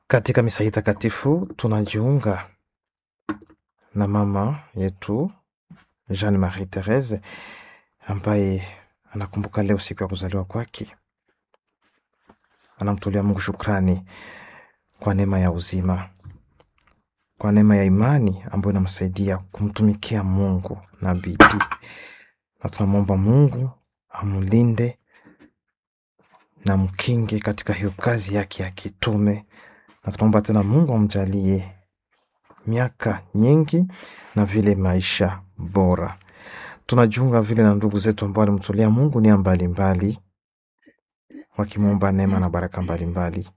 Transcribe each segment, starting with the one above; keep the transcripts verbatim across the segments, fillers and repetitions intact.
Katika misa hii takatifu tunajiunga na mama yetu Jeanne Marie Therese ambaye anakumbuka leo siku ya kuzaliwa kwake. Anamtolea Mungu shukrani kwa neema ya uzima, kwa neema ya imani ambayo inamsaidia kumtumikia Mungu na bidii. Na tunamwomba Mungu amulinde na mkinge katika hiyo kazi yake ya kitume. Na tunaomba tena Mungu amjalie miaka nyingi na vile maisha bora. Tunajiunga vile na ndugu zetu ambao walimtolea Mungu nia mbalimbali, wakimwomba neema na baraka mbalimbali.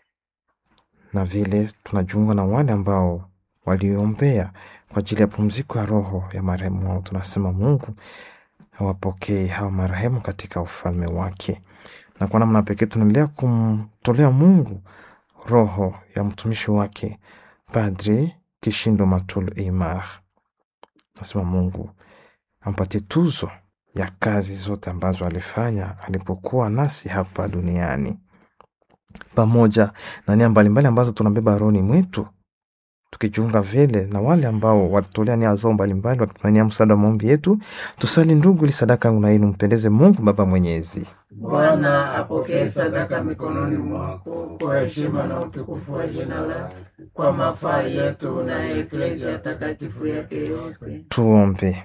Na vile tunajiunga na wale ambao waliombea kwa ajili ya pumziko ya roho ya marehemu wao. Tunasema Mungu awapokee hao marehemu katika ufalme wake. Na kwa namna pekee tunaendelea kumtolea Mungu roho ya mtumishi wake Padre Kishindo Matulu Eymar. Nasema Mungu ampatie tuzo ya kazi zote ambazo alifanya alipokuwa nasi hapa duniani, pamoja na nia mbalimbali ambazo tunabeba rohoni mwetu, tukijiunga vile na wale ambao watolea nia zao mbalimbali wakitumania msaada wa maombi yetu. Tusali ndugu, ili sadaka yangu na yenu mpendeze Mungu Baba Mwenyezi. Bwana apokee sadaka mikononi mwako kwa heshima na utukufu wa jina lake, kwa mafaa yetu na Eklezia takatifu yake yote. Tuombe.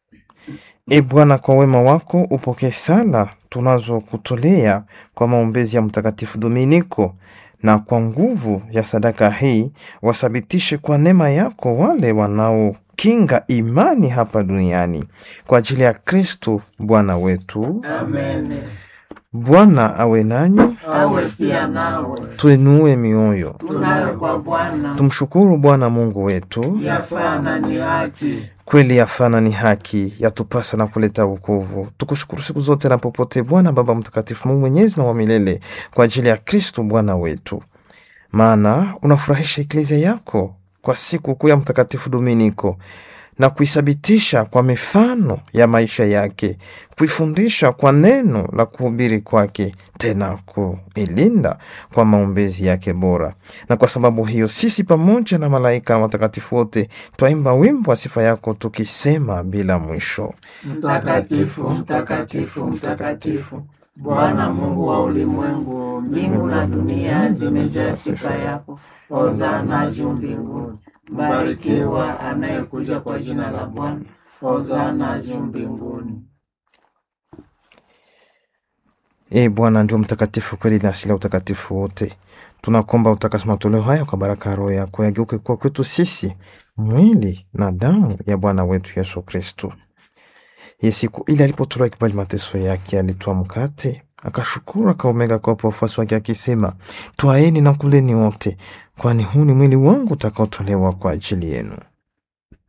E Bwana, kwa wema wako upokee sala tunazo kutolea kwa maombezi ya Mtakatifu Dominiko, na kwa nguvu ya sadaka hii wasabitishe kwa neema yako wale wanao kinga imani hapa duniani, kwa ajili ya Kristo Bwana wetu. Amen. Bwana awe nanyi, awe pia nawe. Tuinue mioyo, tunayo kwa Bwana. Tumshukuru Bwana Mungu wetu. Yafana ni haki, kweli yafana ni haki, yatupasa na kuleta wokovu. Tukushukuru siku zote na popote Bwana Baba Mtakatifu, Mungu mwenyezi na wa milele, kwa ajili ya Kristo Bwana wetu. Maana unafurahisha Eklezia yako kwa siku kuu ya Mtakatifu Dominiko, na kuisabitisha kwa mifano ya maisha yake, kuifundisha kwa neno la kuhubiri kwake, tena kuilinda kwa maombezi yake bora. Na kwa sababu hiyo sisi pamoja na malaika na watakatifu wote twaimba wimbo wa sifa yako tukisema bila mwisho: Mtakatifu, mtakatifu, mtakatifu, Bwana Mungu wa ulimwengu, mbingu na dunia zimejaa sifa yako. Hosana juu mbinguni. Barikiwa anayekuja kwa jina la Bwana. Hosana juu mbinguni. E Bwana ndio mtakatifu kweli na asili ya utakatifu wote. Tunakomba utakase matoleo haya kwa baraka ya Roho yako, yageuke kwa kwetu sisi mwili na damu ya Bwana wetu Yesu Kristo. Ye siku ile alipotolewa kibali mateso yake, alitoa mkate, akashukuru, akaumega, akawapa wafuasi wake akisema, twaeni na kuleni wote, kwani huu ni mwili wangu utakaotolewa kwa ajili yenu.